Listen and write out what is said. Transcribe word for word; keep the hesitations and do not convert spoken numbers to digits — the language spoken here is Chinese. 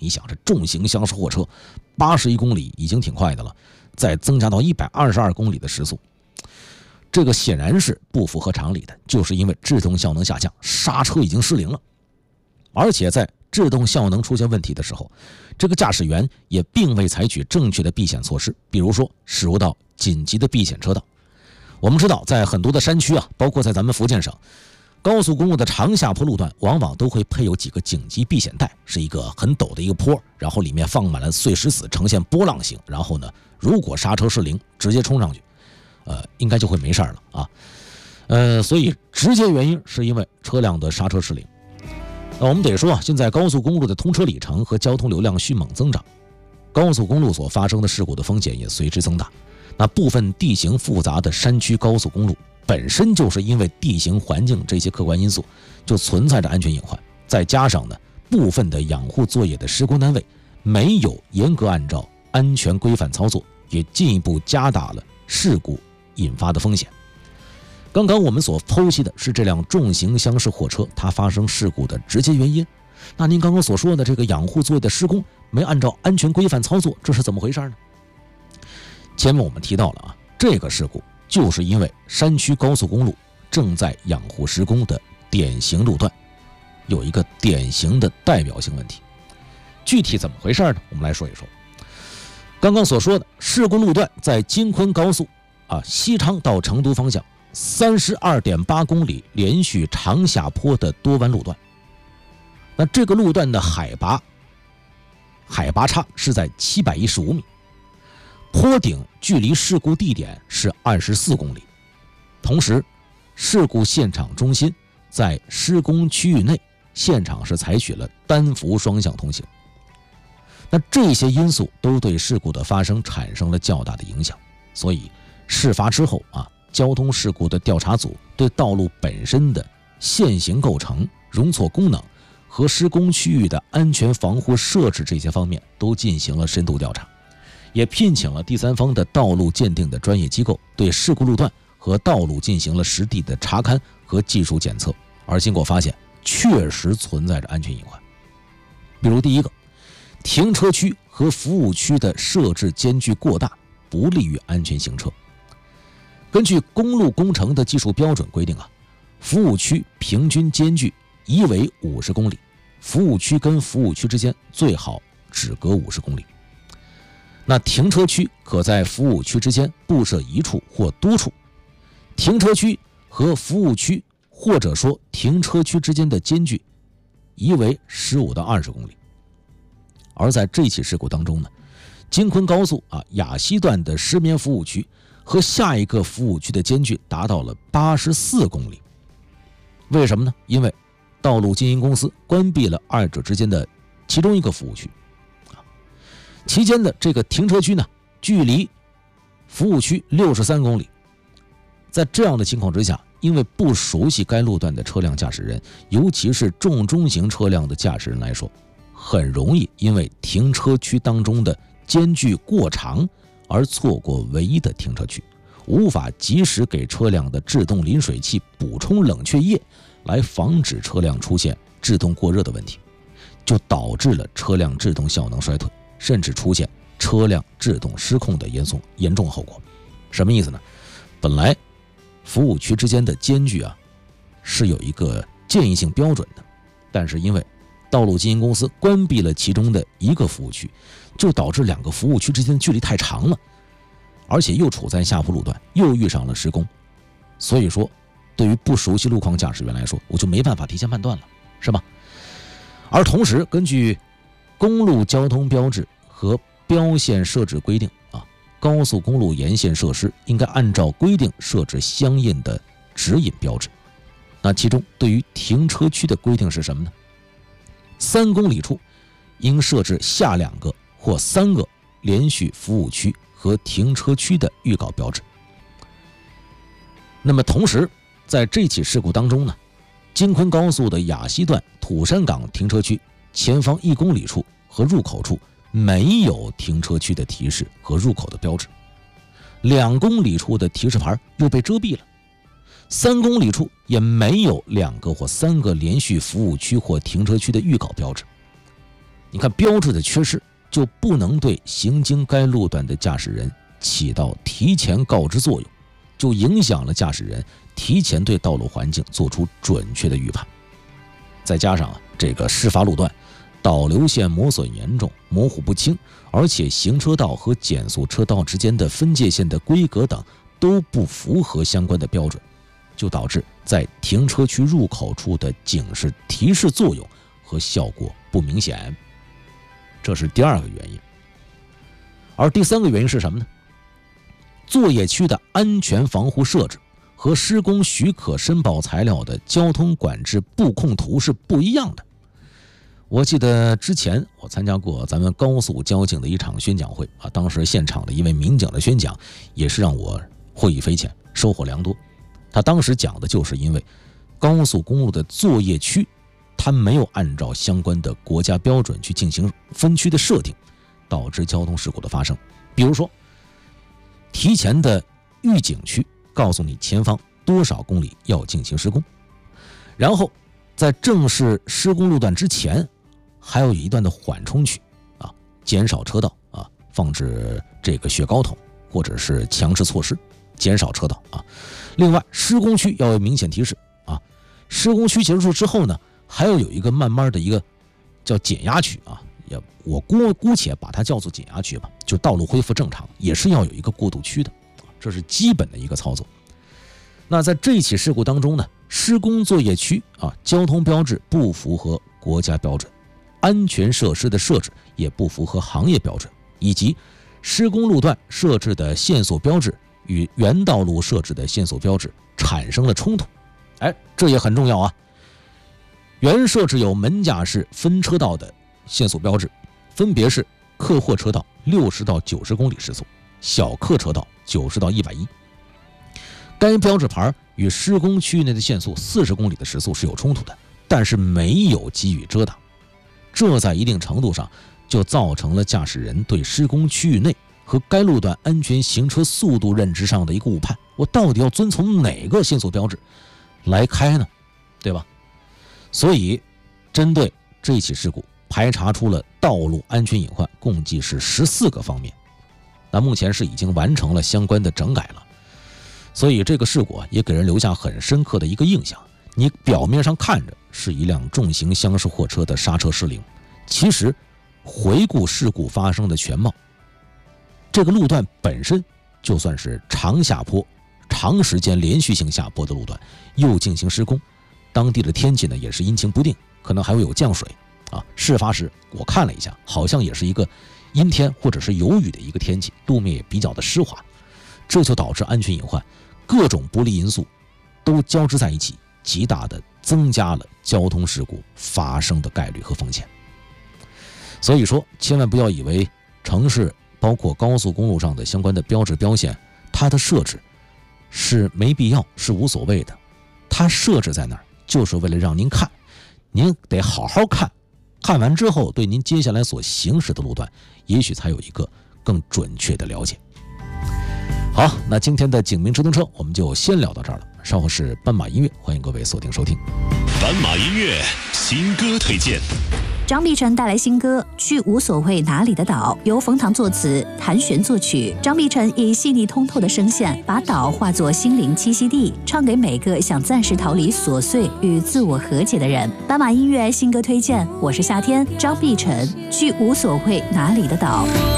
你想这重型厢式货车八十一公里已经挺快的了，再增加到一百二十二公里的时速，这个显然是不符合常理的，就是因为制动效能下降，刹车已经失灵了。而且在制动效能出现问题的时候，这个驾驶员也并未采取正确的避险措施，比如说驶入到紧急的避险车道。我们知道在很多的山区啊，包括在咱们福建省高速公路的长下坡路段，往往都会配有几个紧急避险带，是一个很陡的一个坡，然后里面放满了碎石子，呈现波浪形，然后呢如果刹车失灵直接冲上去，呃应该就会没事了啊。呃所以直接原因是因为车辆的刹车失灵。那我们得说啊，现在高速公路的通车里程和交通流量迅猛增长，高速公路所发生的事故的风险也随之增大。那部分地形复杂的山区高速公路本身就是因为地形环境这些客观因素就存在着安全隐患，再加上呢部分的养护作业的施工单位没有严格按照安全规范操作，也进一步加大了事故引发的风险。刚刚我们所剖析的是这辆重型厢式货车它发生事故的直接原因，那您刚刚所说的这个养护作业的施工没按照安全规范操作，这是怎么回事呢？前面我们提到了啊，这个事故就是因为山区高速公路正在养护施工的典型路段有一个典型的代表性问题。具体怎么回事呢？我们来说一说。刚刚所说的事故路段在京昆高速啊西昌到成都方向三十二点八公里连续长下坡的多弯路段。那这个路段的海拔海拔差是在七百一十五米，坡顶距离事故地点是二十四公里。同时事故现场中心在施工区域内，现场是采取了单幅双向通行。那这些因素都对事故的发生产生了较大的影响，所以事发之后啊，交通事故的调查组对道路本身的线形构成、容错功能和施工区域的安全防护设置这些方面都进行了深度调查，也聘请了第三方的道路鉴定的专业机构，对事故路段和道路进行了实地的查勘和技术检测，而经过发现确实存在着安全隐患。比如第一个，停车区和服务区的设置间距过大，不利于安全行车。根据公路工程的技术标准规定啊，服务区平均间距宜为五十公里，服务区跟服务区之间最好只隔五十公里。那停车区可在服务区之间布设一处或多处，停车区和服务区或者说停车区之间的间距宜为十五到二十公里。而在这起事故当中呢，京昆高速啊雅西段的石棉服务区和下一个服务区的间距达到了八十四公里。为什么呢？因为道路经营公司关闭了二者之间的其中一个服务区，期间的这个停车区呢，距离服务区六十三公里。在这样的情况之下，因为不熟悉该路段的车辆驾驶人，尤其是重中型车辆的驾驶人来说，很容易因为停车区当中的间距过长而错过唯一的停车区，无法及时给车辆的制动淋水器补充冷却液，来防止车辆出现制动过热的问题，就导致了车辆制动效能衰退，甚至出现车辆制动失控的严重严重后果。什么意思呢？本来服务区之间的间距啊是有一个建议性标准的，但是因为道路经营公司关闭了其中的一个服务区，就导致两个服务区之间的距离太长了，而且又处在下坡路段，又遇上了施工，所以说对于不熟悉路况驾驶员来说，我就没办法提前判断了，是吧？而同时根据公路交通标志和标线设置规定啊，高速公路沿线设施应该按照规定设置相应的指引标志。那其中对于停车区的规定是什么呢？三公里处应设置下两个或三个连续服务区和停车区的预告标志。那么同时在这起事故当中呢，京昆高速的雅西段土山港停车区前方一公里处和入口处没有停车区的提示和入口的标志，两公里处的提示牌又被遮蔽了，三公里处也没有两个或三个连续服务区或停车区的预告标志。 你看标志的缺失就不能对行经该路段的驾驶人起到提前告知作用，就影响了驾驶人提前对道路环境做出准确的预判。再加上啊，这个事发路段导流线磨损严重，模糊不清，而且行车道和减速车道之间的分界线的规格等都不符合相关的标准，就导致在停车区入口处的警示提示作用和效果不明显，这是第二个原因。而第三个原因是什么呢？作业区的安全防护设置和施工许可申报材料的交通管制布控图是不一样的。我记得之前我参加过咱们高速交警的一场宣讲会啊，当时现场的一位民警的宣讲也是让我获益匪浅，收获良多。他当时讲的就是因为高速公路的作业区他没有按照相关的国家标准去进行分区的设定，导致交通事故的发生。比如说提前的预警区告诉你前方多少公里要进行施工，然后在正式施工路段之前还有一段的缓冲区啊，减少车道啊，放置这个雪糕桶或者是强制措施减少车道啊。另外施工区要有明显提示啊，施工区结束之后呢，还要有一个慢慢的一个叫减压区啊，也我姑姑且把它叫做减压区吧，就道路恢复正常也是要有一个过渡区的，这是基本的一个操作。那在这起事故当中呢，施工作业区啊，交通标志不符合国家标准，安全设施的设置也不符合行业标准，以及施工路段设置的限速标志与原道路设置的限速标志产生了冲突。哎，这也很重要啊。原设置有门架式分车道的限速标志，分别是客货车道六十到九十公里时速，小客车道九十到一百一。该标志牌与施工区域内的限速四十公里的时速是有冲突的，但是没有给予遮挡，这在一定程度上就造成了驾驶人对施工区域内和该路段安全行车速度认知上的一个误判。我到底要遵从哪个限速标志来开呢？对吧？所以针对这一起事故排查出了道路安全隐患，共计是十四个方面。那目前是已经完成了相关的整改了，所以这个事故也给人留下很深刻的一个印象。你表面上看着是一辆重型厢式货车的刹车失灵，其实回顾事故发生的全貌，这个路段本身就算是长下坡、长时间连续性下坡的路段，又进行施工，当地的天气呢也是阴晴不定，可能还会有降水啊。事发时我看了一下，好像也是一个阴天或者是有雨的一个天气，路面也比较的湿滑，这就导致安全隐患各种不利因素都交织在一起，极大的增加了交通事故发生的概率和风险。所以说千万不要以为城市包括高速公路上的相关的标志标线，它的设置是没必要，是无所谓的。它设置在那儿就是为了让您看，您得好好看，看完之后对您接下来所行驶的路段也许才有一个更准确的了解。好，那今天的警民直通车我们就先聊到这儿了，稍后是斑马音乐，欢迎各位锁定收听。 斑马音乐新歌推荐， 张碧晨带来新歌《去无所谓哪里的岛》，由冯唐作词，谭旋作曲。张碧晨以细腻通透的声线，把岛化作心灵栖息地，唱给每个想暂时逃离琐碎与自我和解的人。斑马音乐新歌推荐，我是夏天，张碧晨《去无所谓哪里的岛》。